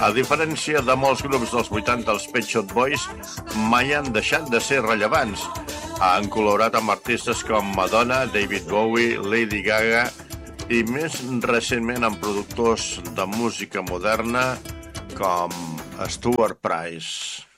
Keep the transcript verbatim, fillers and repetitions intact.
A diferència de molts grups dels vuitanta, els Pet Shop Boys mai han deixat de ser rellevants. Han col·laborat amb artistes com Madonna, David Bowie, Lady Gaga i més recentment amb productors de música moderna com Stuart Price.